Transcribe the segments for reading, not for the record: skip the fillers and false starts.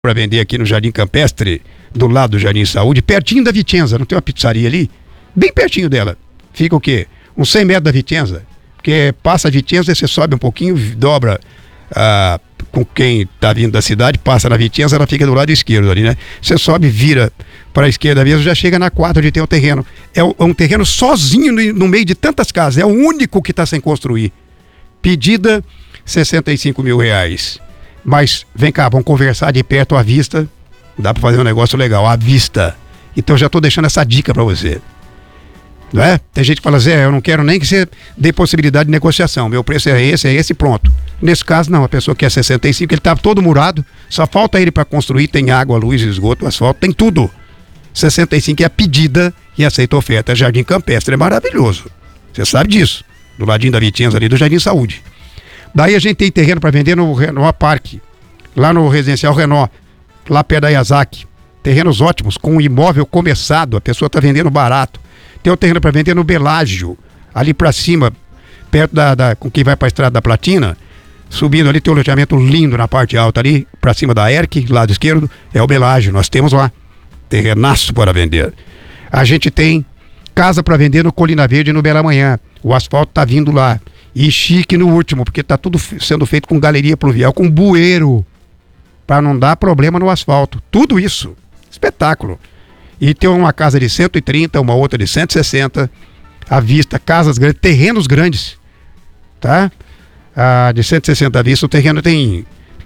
para vender aqui no Jardim Campestre, do lado do Jardim Saúde, pertinho da Vicenza. Não tem uma pizzaria ali? Bem pertinho dela. Fica o quê? Uns 100 metros da Vicenza. Porque passa a Vicenza, você sobe um pouquinho, dobra com quem tá vindo da cidade, passa na Vicenza, ela fica do lado esquerdo ali, né? Você sobe, vira para a esquerda mesmo, já chega na quadra onde tem o terreno. É um terreno sozinho no meio de tantas casas. É o único que está sem construir. Pedida R$65 mil. Mas, vem cá, vamos conversar de perto à vista. Dá para fazer um negócio legal, à vista. Então já estou deixando essa dica para você. Não é? Tem gente que fala, Zé, eu não quero nem que você dê possibilidade de negociação. Meu preço é esse, pronto. Nesse caso, não. A pessoa quer 65, ele está todo murado. Só falta ele para construir. Tem água, luz, esgoto, asfalto, tem tudo. 65 é a pedida e aceita oferta. Jardim Campestre é maravilhoso. Você sabe disso. Do ladinho da Vicenza ali, do Jardim Saúde. Daí a gente tem terreno para vender no Renault Parque, lá no Residencial Renault, lá perto da Yazaki. Terrenos ótimos, com um imóvel começado, a pessoa está vendendo barato. Tem o terreno para vender no Belágio, ali para cima, perto com quem vai para a Estrada da Platina, subindo ali, tem um loteamento lindo na parte alta ali, para cima da ERC, lado esquerdo, é o Belágio, nós temos lá, terrenaço para vender. A gente tem casa para vender no Colina Verde, no Bela Manhã, o asfalto está vindo lá. E chique no último, porque está tudo sendo feito com galeria pluvial, com bueiro, para não dar problema no asfalto. Tudo isso, espetáculo. E tem uma casa de 130, uma outra de 160, à vista, casas grandes, terrenos grandes, tá? De 160 à vista, o terreno tem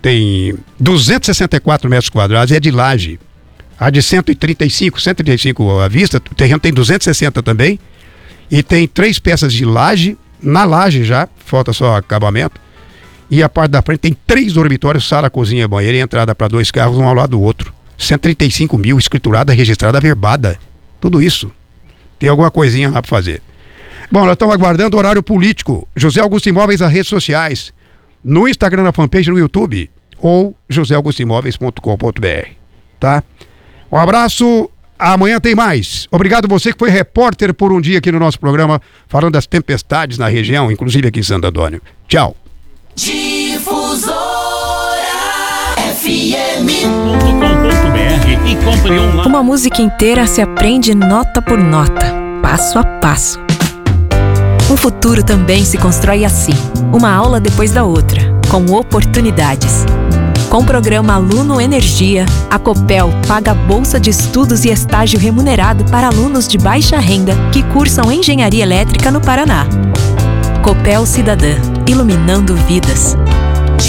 264 metros quadrados, é de laje. A de 135 à vista, o terreno tem 260 também, e tem 3 peças de laje, na laje já, falta só acabamento. E a parte da frente tem 3 dormitórios, sala, cozinha, banheiro e entrada para 2 carros, um ao lado do outro. 135 mil, escriturada, registrada, verbada. Tudo isso. Tem alguma coisinha lá para fazer. Bom, nós estamos aguardando o horário político. José Augusto Imóveis, as redes sociais. No Instagram, na fanpage, no YouTube. Ou joseaugustoimóveis.com.br. Tá? Um abraço. Amanhã tem mais. Obrigado você que foi repórter por um dia aqui no nosso programa, falando das tempestades na região, inclusive aqui em Santo Antônio. Tchau. Difusora FM. E compre online. Uma música inteira se aprende nota por nota, passo a passo. Um futuro também se constrói assim, uma aula depois da outra, com oportunidades. Com o programa Aluno Energia, a Copel paga bolsa de estudos e estágio remunerado para alunos de baixa renda que cursam engenharia elétrica no Paraná. Copel Cidadã, iluminando vidas.